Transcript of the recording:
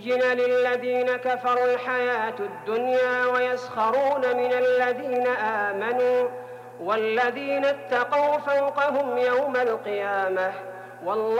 زين للذين كفروا الحياة الدنيا ويسخرون من الذين آمنوا والذين اتقوا فوقهم يوم القيامة والله